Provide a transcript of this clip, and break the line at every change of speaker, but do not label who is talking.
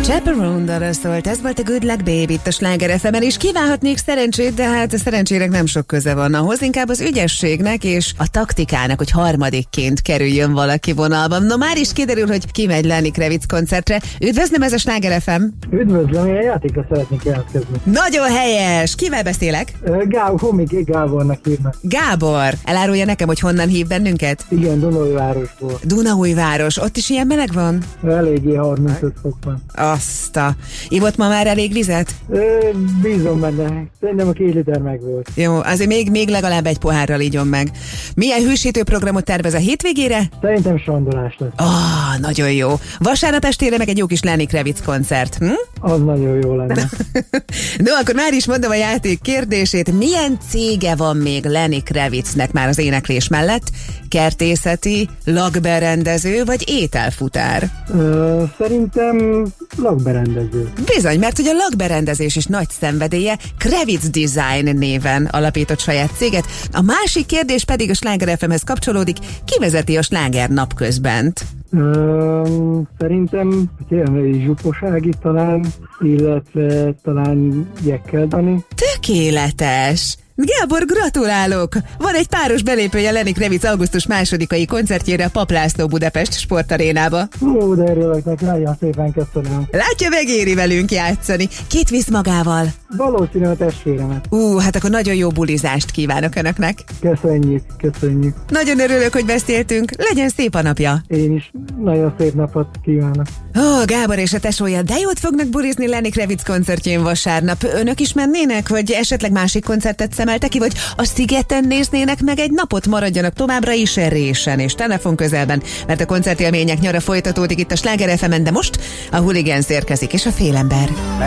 Chaperone dalra szólt, ez volt a Good Luck Babe itt a Sláger FM-en, és kívánhatnék szerencsét, de hát a szerencsének nem sok köze van ahhoz, inkább az ügyességnek és a taktikának, hogy harmadikként kerüljön valaki vonalban. No már is kiderül, hogy ki megy Lenny Kravitz koncertre. Üdvözlöm, ez a Sláger FM.
Üdvözlöm, én a játékra szeretnék jelentkezni.
Nagyon helyes! Kivel beszélek?
Homik Gábornak hívnak.
Gábor, elárulja nekem, hogy honnan hív bennünket?
Igen, Dunaújvárosból.
Dunaújváros, ott is ilyen meleg van?
Eléggé 35 fok van.
Ivott ma már elég vizet?
Bízom benne. Szerintem a 2 liter meg volt.
Jó, azért még legalább egy pohárral igyon meg. Milyen hűsítő programot tervez a hétvégére?
Szerintem sandolás lesz.
Nagyon jó. Vasárnap estére meg egy jó kis Lenny Kravitz koncert.
Az nagyon jó lenne.
No, akkor már is mondom a játék kérdését. Milyen cége van még Lenny Kravitznek már az éneklés mellett? Kertészeti, lakberendező vagy ételfutár?
Szerintem lakberendező.
Bizony, mert hogy a lakberendezés is nagy szenvedélye, Kravitz Design néven alapított saját céget. A másik kérdés pedig a Sláger FM-hez kapcsolódik. Ki vezeti a Sláger napközbent?
Szerintem tényleg Zsuposági talán, illetve talán Jekkel Dani.
Tökéletes! Gábor, gratulálok! Van egy páros belépője Lenny Kravitz augusztus 2-ai koncertjére a Papp László Budapest sportarénába.
De örülök, nagyon szépen köszönöm.
Látja, megéri velünk játszani. Kit visz magával?
Valószínű a testvéremet.
Hát akkor nagyon jó bulizást kívánok önöknek.
Köszönjük.
Nagyon örülök, hogy beszéltünk. Legyen szép a napja.
Én is nagyon szép napot kívánok.
Gábor és a tesója, de jót fognak bulizni Lenny Kravitz koncertjén vasárnap. Önök is mennének, vagy esetleg másik koncertet szemeltek ki, vagy a Szigeten néznének meg egy napot, maradjanak továbbra is résen és telefon közelben, mert a koncertélmények nyara folytatódik itt a Sláger FM-en, de most a Hooligans érkezik és a Félember.